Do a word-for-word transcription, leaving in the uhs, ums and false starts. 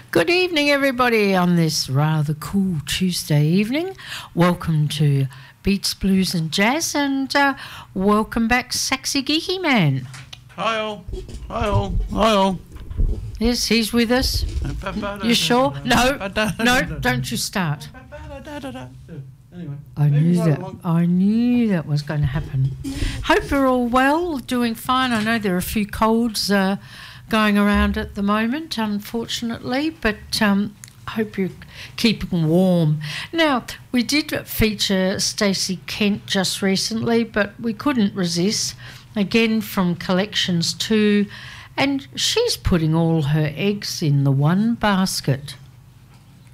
Good evening, everybody, on this rather cool Tuesday evening. Welcome to Beats, Blues and Jazz, and uh, welcome back, Saxy Geeky Man. Hi all, hi all, hi all. Yes, he's with us. You sure? No, no, don't you start. Anyway, I knew that. I knew that was going to happen. Hope you're all well, doing fine. I know there are a few colds uh, going around at the moment, unfortunately, but um, I hope you're keeping warm. Now, we did feature Stacey Kent just recently, but we couldn't resist. Again, from Collections two, and she's putting all her eggs in the one basket.